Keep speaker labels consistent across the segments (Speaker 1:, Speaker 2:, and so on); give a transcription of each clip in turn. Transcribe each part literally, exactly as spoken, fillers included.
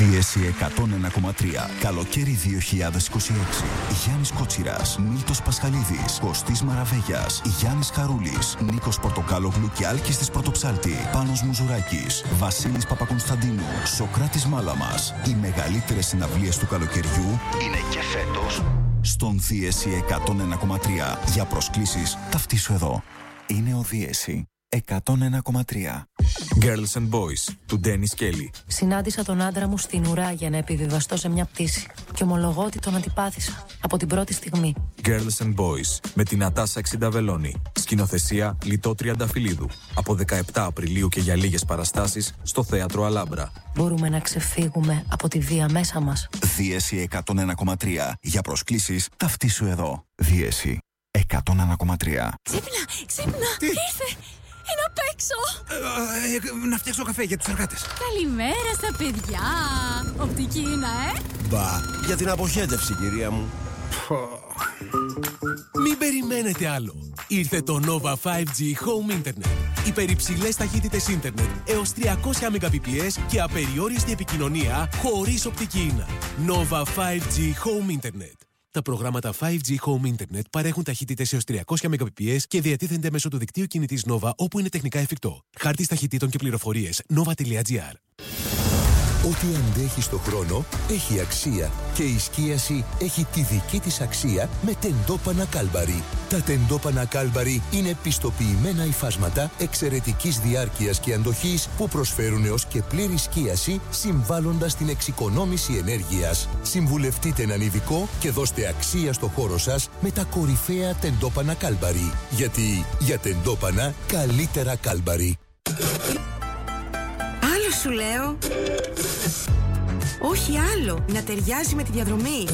Speaker 1: Δίεση εκατόν ένα κόμμα τρία. Καλοκαίρι δύο χιλιάδες είκοσι έξι. Γιάννης Κότσιρας, Μίλτος Πασχαλίδης, Κωστής Μαραβέγιας, Γιάννης Χαρούλης, Νίκος Πορτοκάλογλου και Άλκης της Πρωτοψάλτη, Πάνος Μουζουράκης, Βασίλης Παπακονσταντίνου, Σοκράτης Μάλαμας. Οι μεγαλύτερες συναυλίες του καλοκαιριού είναι και φέτος στον Δίεση εκατόν ένα κόμμα τρία. Για προσκλήσεις ταυτίσου εδώ. Είναι ο Δίεση εκατόν ένα κόμμα τρία.
Speaker 2: Girls and Boys του Ντένις Κέλι.
Speaker 3: Συνάντησα τον άντρα μου στην ουρά για να επιβιβαστώ σε μια πτήση. Και ομολογώ ότι τον αντιπάθησα από την πρώτη στιγμή.
Speaker 2: Girls and Boys με την Νατάσα Εξινταβελώνη. Σκηνοθεσία Λιτό Τριανταφυλλίδου. Από δεκαεπτά Απριλίου και για λίγες παραστάσεις στο Θέατρο Αλάμπρα.
Speaker 3: Μπορούμε να ξεφύγουμε από τη βία μέσα μας.
Speaker 1: Δίεση εκατόν ένα κόμμα τρία. Για προσκλήσεις ταυτίσου εδώ. Δίεση εκατόν ένα κόμμα τρία.
Speaker 4: Ξύπνα, ξύπνα.
Speaker 5: Τι?
Speaker 4: Ήρθε. Είναι απ' έξω.
Speaker 5: Ε, ε, να φτιάξω καφέ για τους εργάτες.
Speaker 4: Καλημέρα στα παιδιά. Οπτική είναι, ε.
Speaker 6: Μπα, για την αποχέτευση, κυρία μου.
Speaker 7: Μην περιμένετε άλλο. Ήρθε το Nova φάιβ τζι Home Internet. Υπερυψηλές ταχύτητες ίντερνετ έως τριακόσια Mbps και απεριόριστη επικοινωνία χωρίς οπτική ίνα. Nova φάιβ τζι Home Internet. Τα προγράμματα φάιβ τζι Home Internet παρέχουν ταχύτητες έως τριακόσια Mbps και διατίθενται μέσω του δικτύου κινητής Nova όπου είναι τεχνικά εφικτό. Χάρτης ταχυτήτων και πληροφορίες nova τελεία gr.
Speaker 8: Ό,τι αντέχει στο χρόνο έχει αξία και η σκίαση έχει τη δική της αξία με τεντόπανα Κάλμπαρι. Τα τεντόπανα Κάλμπαρι είναι πιστοποιημένα υφάσματα εξαιρετικής διάρκειας και αντοχής που προσφέρουν έως και πλήρη σκίαση συμβάλλοντας στην εξοικονόμηση ενέργειας. Συμβουλευτείτε έναν ειδικό και δώστε αξία στο χώρο σας με τα κορυφαία τεντόπανα Κάλμπαρι. Γιατί για τεντόπανα καλύτερα Κάλμπαρι.
Speaker 9: Άλλο σου λέω. Όχι άλλο, να ταιριάζει με τη διαδρομή.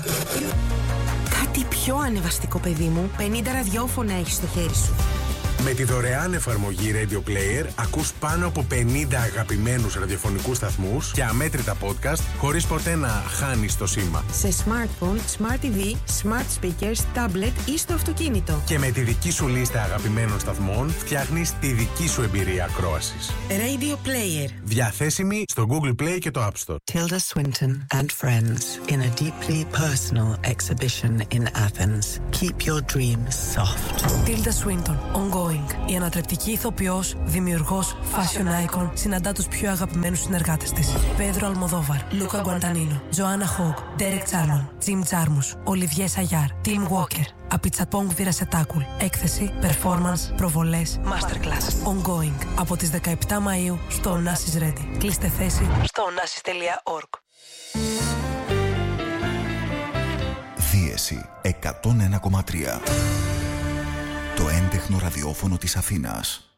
Speaker 9: Κάτι πιο ανεβαστικό, παιδί μου. πενήντα ραδιόφωνα έχεις στο χέρι σου.
Speaker 10: Με τη δωρεάν εφαρμογή Radio Player ακούς πάνω από πενήντα αγαπημένους ραδιοφωνικούς σταθμούς και αμέτρητα podcast χωρίς ποτέ να χάνεις το σήμα.
Speaker 9: Σε smartphone, smart τι βι, smart speakers, tablet ή στο αυτοκίνητο.
Speaker 10: Και με τη δική σου λίστα αγαπημένων σταθμών φτιάχνεις τη δική σου εμπειρία ακρόασης.
Speaker 9: Radio Player.
Speaker 10: Διαθέσιμη στο Google Play και το App Store.
Speaker 11: Tilda Swinton and friends in a deeply personal exhibition in Athens. Keep your dreams soft.
Speaker 3: Tilda Swinton, ongoing. Η ανατρεπτική ηθοποιός, δημιουργός, fashion icon συναντά τους πιο αγαπημένους συνεργάτες της. Πέδρο Αλμοδόβαρ, Λούκα Γκουαντανίνο, Τζοάννα Χόγκ, Ντέρεκ Τσάρμαν, Τζιμ Τζάρμους, Ολιβιέ Σαγιάρ, Τιμ Walker, Απιτσαπόγκ Βιρασετάκουλ. Έκθεση, performance, προβολές, masterclass. Ongoing. Από τις δεκαεπτά Μαΐου στο Onassis Ready. Κλείστε θέση στο onassis τελεία org.
Speaker 1: Δίεση εκατόν ένα κόμμα τρία. Το έντεχνο ραδιόφωνο της Αθήνας.